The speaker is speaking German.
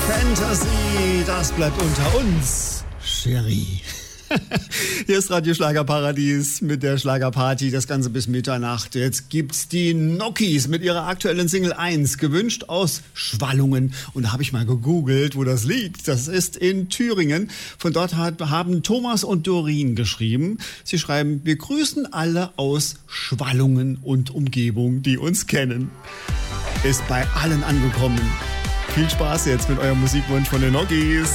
Fantasy, das bleibt unter uns, Cherie. Hier ist Radio Schlagerparadies mit der Schlagerparty, das Ganze bis Mitternacht. Jetzt gibt's die Nokis mit ihrer aktuellen Single 1, gewünscht aus Schwallungen. Und da habe ich mal gegoogelt, wo das liegt. Das ist in Thüringen. Von dort haben Thomas und Doreen geschrieben. Sie schreiben, wir grüßen alle aus Schwallungen und Umgebung, die uns kennen. Ist bei allen angekommen. Viel Spaß jetzt mit eurem Musikwunsch von den Nokis.